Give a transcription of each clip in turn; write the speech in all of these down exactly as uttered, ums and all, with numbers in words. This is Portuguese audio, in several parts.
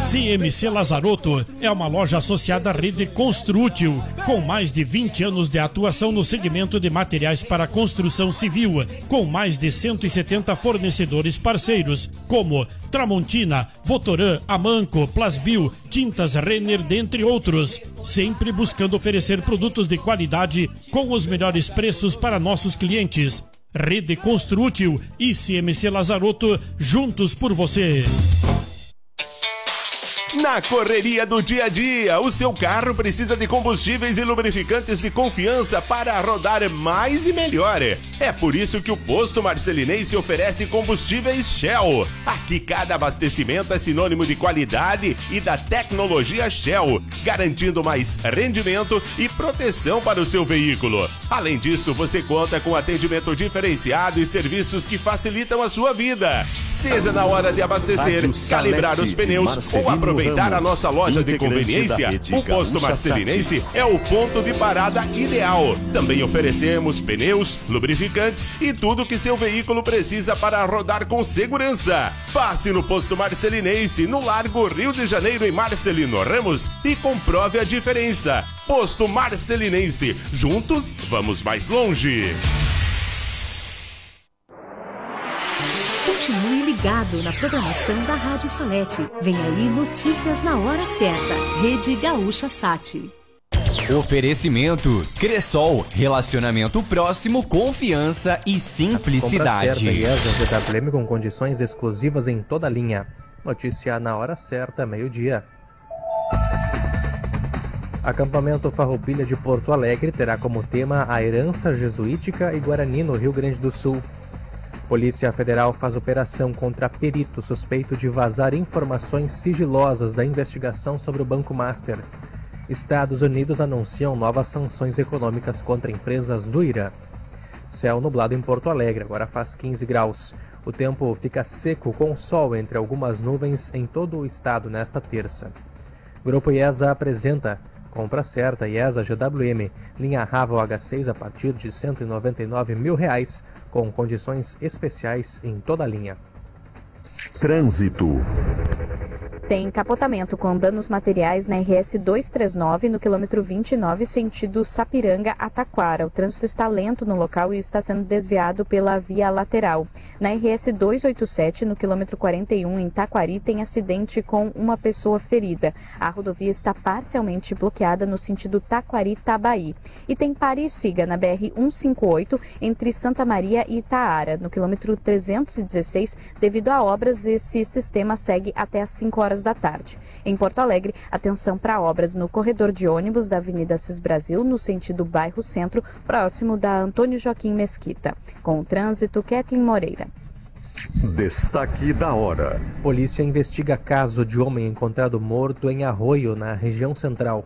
C M C Lazarotto é uma loja associada à rede Construútil, com mais de vinte anos de atuação no segmento de materiais para construção civil, com mais de cento e setenta fornecedores parceiros, como Tramontina, Votoran, Amanco, Plasbil, Tintas Renner, dentre outros, sempre buscando oferecer produtos de qualidade com os melhores preços para nossos clientes. Rede Construútil e C M C Lazarotto, juntos por você. Na correria do dia a dia, o seu carro precisa de combustíveis e lubrificantes de confiança para rodar mais e melhor. É por isso que o Posto Marcelinense oferece combustíveis Shell. Aqui cada abastecimento é sinônimo de qualidade e da tecnologia Shell, garantindo mais rendimento e proteção para o seu veículo. Além disso, você conta com atendimento diferenciado e serviços que facilitam a sua vida. Seja na hora de abastecer, calibrar os pneus ou aproveitar a nossa loja de conveniência, o Posto Marcelinense é o ponto de parada ideal. Também oferecemos pneus, lubrificantes e tudo que seu veículo precisa para rodar com segurança. Passe no Posto Marcelinense, no Largo Rio de Janeiro, em Marcelino Ramos, e comprove a diferença. Posto Marcelinense, juntos vamos mais longe. Continue ligado na programação da Rádio Salete. Vem aí notícias na hora certa. Rede Gaúcha Sat. Oferecimento Cressol, relacionamento próximo, confiança e simplicidade. Compra certa I E S A G W M com condições exclusivas em toda a linha. Notícia na hora certa, meio-dia. Acampamento Farroupilha de Porto Alegre terá como tema a herança jesuítica e guarani no Rio Grande do Sul. Polícia Federal faz operação contra perito suspeito de vazar informações sigilosas da investigação sobre o Banco Master. Estados Unidos anunciam novas sanções econômicas contra empresas do Irã. Céu nublado em Porto Alegre, agora faz quinze graus. O tempo fica seco com sol entre algumas nuvens em todo o estado nesta terça. Grupo I E S A apresenta compra certa I E S A G W M, linha Raval H seis a partir de cento e noventa e nove mil reais, com condições especiais em toda a linha. Trânsito. Tem capotamento com danos materiais na R S duzentos e trinta e nove, no quilômetro vinte e nove, sentido Sapiranga a Taquara. O trânsito está lento no local e está sendo desviado pela via lateral. Na R S duzentos e oitenta e sete, no quilômetro quarenta e um, em Taquari, tem acidente com uma pessoa ferida. A rodovia está parcialmente bloqueada no sentido Taquari-Tabaí. E tem pare e siga na B R cento e cinquenta e oito, entre Santa Maria e Itaara. No quilômetro trezentos e dezesseis, devido a obras, esse sistema segue até às cinco horas da tarde. Em Porto Alegre, atenção para obras no corredor de ônibus da Avenida Assis Brasil, no sentido bairro Centro, próximo da Antônio Joaquim Mesquita. Com o trânsito, Kathleen Moreira. Destaque da hora. Polícia investiga caso de homem encontrado morto em Arroio, na região central.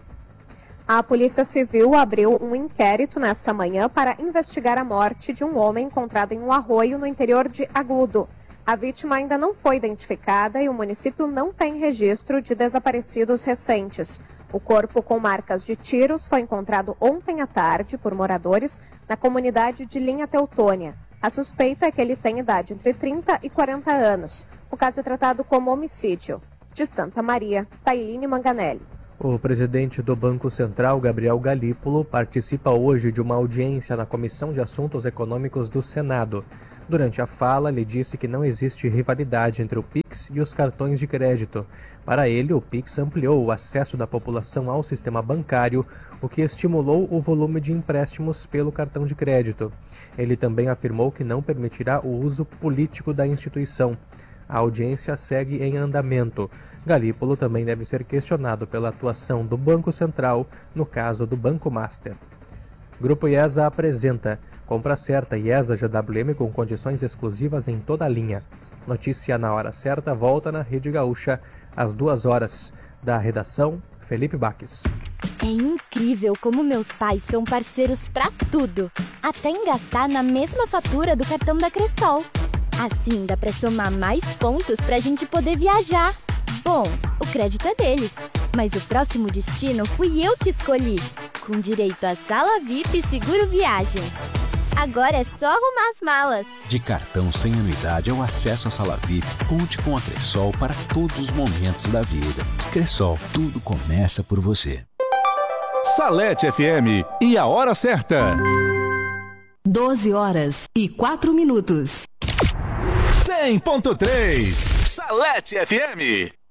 A Polícia Civil abriu um inquérito nesta manhã para investigar a morte de um homem encontrado em um arroio no interior de Agudo. A vítima ainda não foi identificada e o município não tem registro de desaparecidos recentes. O corpo com marcas de tiros foi encontrado ontem à tarde por moradores na comunidade de Linha Teutônia. A suspeita é que ele tem idade entre trinta e quarenta anos. O caso é tratado como homicídio. De Santa Maria, Tailine Manganelli. O presidente do Banco Central, Gabriel Galípolo, participa hoje de uma audiência na Comissão de Assuntos Econômicos do Senado. Durante a fala, ele disse que não existe rivalidade entre o Pix e os cartões de crédito. Para ele, o Pix ampliou o acesso da população ao sistema bancário, o que estimulou o volume de empréstimos pelo cartão de crédito. Ele também afirmou que não permitirá o uso político da instituição. A audiência segue em andamento. Galípolo também deve ser questionado pela atuação do Banco Central no caso do Banco Master. Grupo I E S A apresenta compra certa I E S A G W M com condições exclusivas em toda a linha. Notícia na hora certa volta na Rede Gaúcha às duas horas. Da redação, Felipe Baques. É incrível como meus pais são parceiros pra tudo, até em gastar na mesma fatura do cartão da Cressol. Assim dá pra somar mais pontos pra gente poder viajar. Bom, o crédito é deles, mas o próximo destino fui eu que escolhi, com direito a sala V I P e seguro viagem. Agora é só arrumar as malas. De cartão sem anuidade ao acesso à sala V I P, conte com a Cressol para todos os momentos da vida. Cressol, tudo começa por você. Salete F M e a hora certa. doze horas e quatro minutos. cem ponto três Salete F M.